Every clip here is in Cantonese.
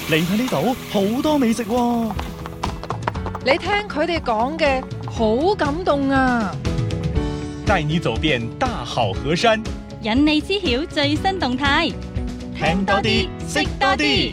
嚟睇呢度好多美食喎。 你聽佢哋講嘅好感動啊！ 帶你走遍大好河山， 引你知曉最新動態， 聽多啲，識多啲。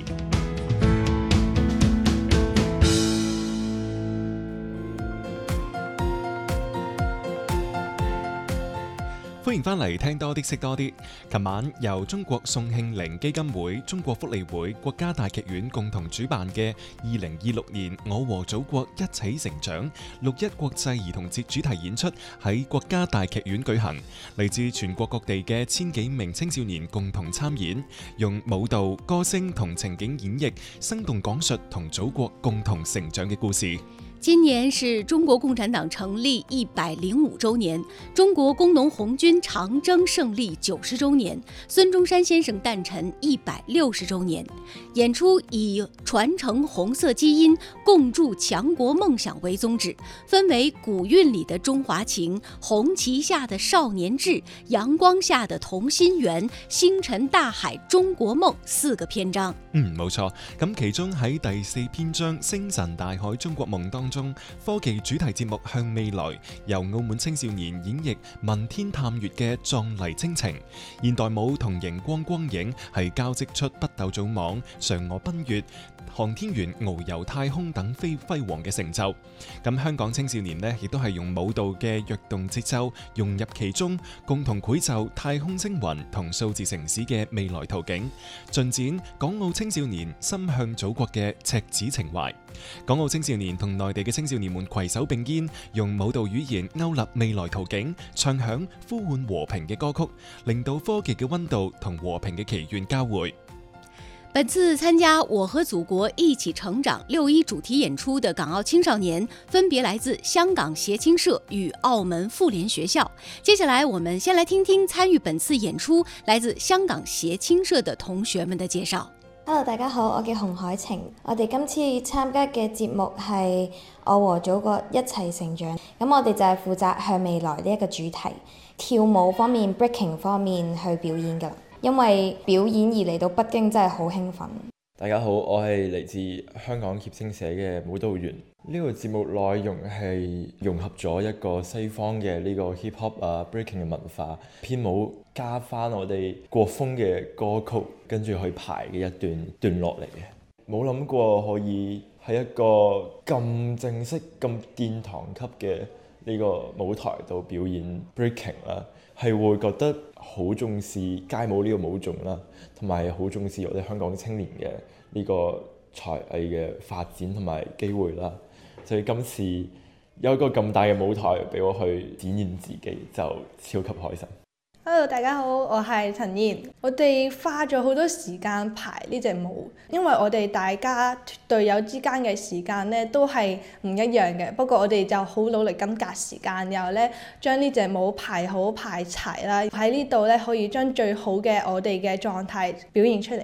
歡迎翻嚟聽多啲識多啲。琴晚由中國宋慶齡基金會、中國福利會、國家大劇院共同主辦嘅2026年我和祖國一起成長6·1國際兒童節主題演出喺國家大劇院舉行，嚟自全國各地嘅1000幾名青少年共同參演，用舞蹈、歌聲同情景演繹，生動講述同祖國共同成長嘅故事。 今年是中國共產黨成立105周年，中國工農紅軍長征勝利90周年，孫中山先生誕辰160周年。演出以傳承紅色基因、共築強國夢想為宗旨，分為古韻裡的中華情、紅旗下的少年志、陽光下的同心圓、星辰大海中國夢4個篇章。 冇錯。咁其中喺第4篇章星辰大海中國夢當中，科技主題節目向未來，由澳門青少年演繹問天探月嘅壯麗征程，現代舞同熒光光影係交織出北斗組網、嫦娥奔月、航天員遨遊太空等輝煌嘅成就。咁香港青少年呢，亦都係用舞蹈嘅躍動節奏融入其中，共同繪就太空星雲同數字城市嘅未來圖景，盡展港澳青少年心向祖國嘅赤子情懷。港澳青少年同內地嘅青少年們攜手並肩，用舞蹈語言勾勒未來圖景，唱響呼喚和平嘅歌曲，令到科技嘅溫度同和平嘅祈願交匯。 本次參加我和祖國一起成長6·1主題演出的港澳青少年分別來自香港協青社與澳門婦聯學校。接下來我們先來聽聽參與本次演出來自香港協青社的同學們的介紹。 Hello， 大家好，我叫洪海晴。我哋今次參加嘅節目係我和祖國一齊成長。咁我哋就係負責向未來呢一個主題，跳舞方面、breaking 方面去表演㗎。因為表演而嚟到北京真係好興奮。 大家好，我係嚟自香港協青社嘅舞蹈員。呢個節目內容係融合咗一個西方嘅呢個 hip hop 啊 breaking 嘅文化，編舞加翻我哋國風嘅歌曲，跟住去排嘅一段落嚟嘅。冇諗過可以喺一個咁正式、咁殿堂級嘅呢個舞台度表演 breaking 啦，係會覺得好重視街舞呢個舞種啦，同埋好重視我哋香港青年嘅呢個才藝嘅發展同埋機會啦。所以今次有一個咁大嘅舞台俾我去展現自己，就超級開心。 Hello， 大家好，我係陳燕。我哋花咗好多時間排呢隻舞，因為我哋大家隊友之間嘅時間咧都係唔一樣嘅。不過我哋就好努力咁隔時間，然後咧將呢隻舞排好排齊啦。喺呢度咧可以將最好嘅我哋嘅狀態表現出嚟。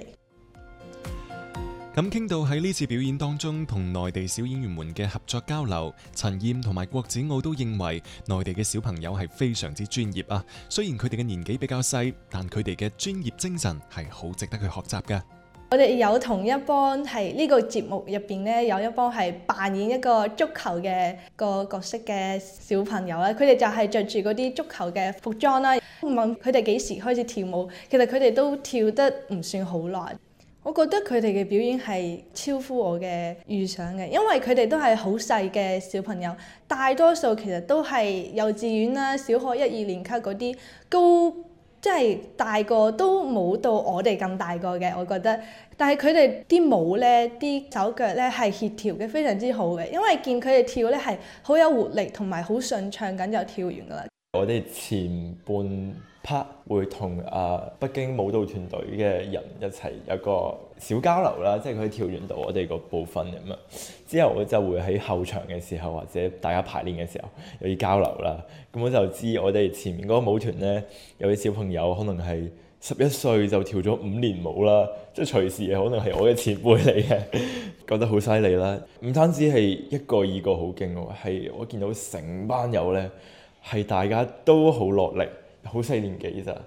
咁傾到喺呢次表演當中同內地小演員們嘅合作交流，陳燕同埋郭子傲都認為內地嘅小朋友係非常之專業啊。雖然佢哋嘅年紀比較細，但佢哋嘅專業精神係好值得去學習㗎。 我哋有同一幫係呢個節目入邊咧，有一幫係扮演一個足球嘅個角色嘅小朋友啦。佢哋就係着住嗰啲足球嘅服裝啦。問佢哋幾時開始跳舞，其實佢哋都跳得唔算好耐。我覺得佢哋嘅表演係超乎我嘅預想嘅，因為佢哋都係好細嘅小朋友，大多數其實都係幼稚園啦、小學1、2年級嗰啲高，即係大個都冇到我哋咁大個嘅，我覺得。但係佢哋啲舞咧、啲手腳咧係協調嘅非常之好嘅，因為見佢哋跳咧係好有活力同埋好順暢咁就跳完㗎啦。 我哋前半 part 會同北京舞蹈團隊嘅人一齊有個小交流啦，即係佢跳完到我哋個部分咁啊。之後我就會喺後場嘅時候或者大家排練嘅時候有啲交流啦。咁我就知我哋前面嗰個舞團呢，有啲小朋友可能係11歲就跳咗5年舞啦，即係隨時可能係我嘅前輩嚟嘅，覺得好犀利啦。唔單止係一個二個好勁喎，係我見到成班友呢，係大家都好落力。好細年紀咋，